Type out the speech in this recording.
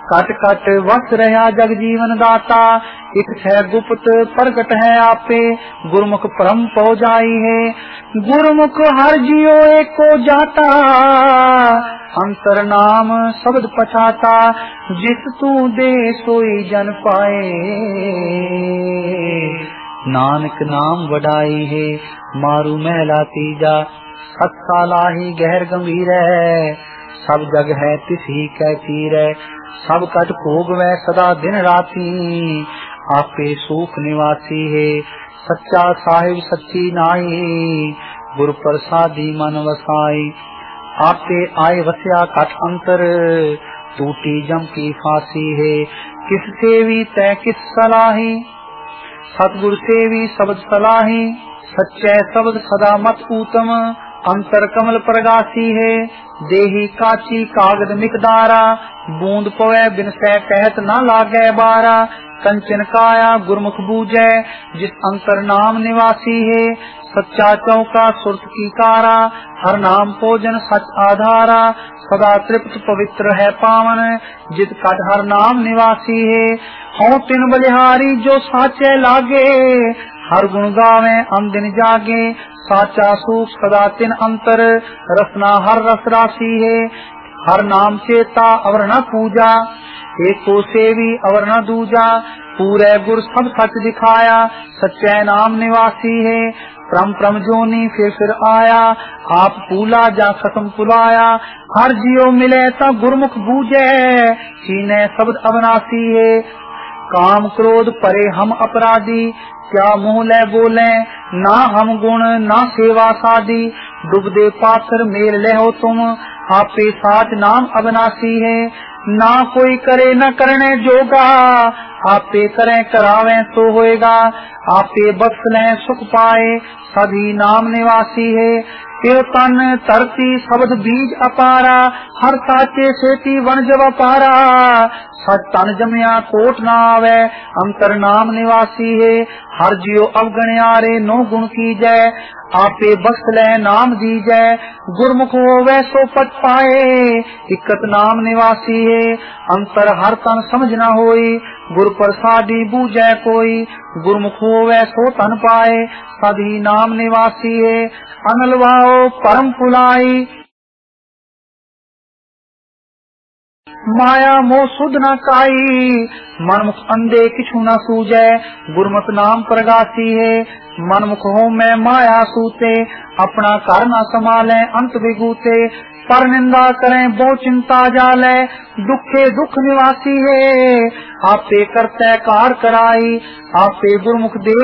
Cut cut वस रहा जग जीवन दाता, एक है गुप्त प्रगट है आपे, गुरमुख परम पौ जाई है। गुरमुख हर जियो एको जाता, अंतर नाम शब्द पछाता, जिस तू दे सोई जन पाए, नानक नाम वडाई है। मारू महला तीजा, सत साला ही गहर गंभीर है, सब जग है तिसी कै चीर है। सब कट भोग वै सदा दिन राती, आपे सुख निवासी है। सच्चा साहिब सच्ची नाई, गुर प्रसादी मन वसाई। आपे आए वस्या कट अंतर, टूटी जम की फांसी है। किस सेवी तै किस सलाही, सतगुर सेवी शब्द सलाही। सच्चे शब्द सदा मत ऊतम, अंतर कमल प्रगासी है। देही काची कागद मिकदारा, बूंद पवे बिन सै कहत न लागे बारा। कंचन काया गुरमुख बूझे, जिस अंतर नाम निवासी है। सच्चा चौका सुरत की कारा, हर नाम भोजन सच आधारा। सदा तृप्त पवित्र है पावन, जित कट हर नाम निवासी है। हों तिन बलिहारी जो साचे लागे, हर गुण गावे अंदिन जागे। साचा सुख सदा तिन अंतर, रसना हर रस राशि है। हर नाम चेता अवर न पूजा, एको सेवी अवर न दूजा। पूरे गुर सब सच दिखाया, सच्चे नाम निवासी है। परम परम जोनी फिर आया, आप पूला जा खत्म पुलाया। हर जियो मिले ता गुरमुख बूझे, सीने शब्द अविनाशी है। काम क्रोध परे हम अपराधी, क्या मुँह ले बोले ना हम गुण ना सेवा सादी। डूबदे पाथर मेल ले हो तुम, आपे साच नाम अविनाशी है। ना कोई करे न करने जोगा, आपे करें करावे तो होएगा। आपे बख्श लें सुख पाए, सभी नाम निवासी है। यो तन धरती शब्द बीज अपारा, हर साचे सेती वन जब पारा। सच तन जमया कोट ना आवे, अंतर नाम निवासी है। हर जियो अवगण्यारे नो गुण की जय, आपे बख्श ले नाम दी जय। गुरमुख होवे सो पच पाए, इकत नाम निवासी है। अंतर हर तन समझ न होई, गुर प्रसादी बूझे कोई। गुरमुख होवे सो तन पाए, सभी नाम निवासी है। अनल वाओ परम पुलाई, माया मोह सुध न काई। मनमुख अंधे किछु न सूझे, गुरमत नाम प्रगासी है। मनमुख हो मैं माया सूते, अपना कर न संभाले अंत विगूते। पर निंदा करें बहु चिंता जाले, दुखे दुख निवासी है। आपे करते कार कराई, आपे गुरमुख दे